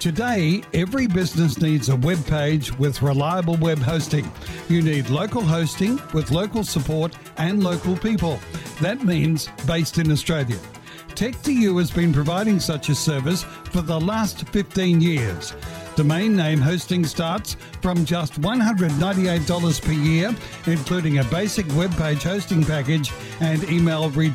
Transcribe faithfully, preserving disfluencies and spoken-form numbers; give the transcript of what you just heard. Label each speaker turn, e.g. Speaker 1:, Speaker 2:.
Speaker 1: Today, every business needs a web page with reliable web hosting. You need local hosting with local support and local people. That means based in Australia. Tech two U has been providing such a service for the last fifteen years. Domain name hosting starts from just one hundred ninety-eight dollars per year, including a basic web page hosting package and email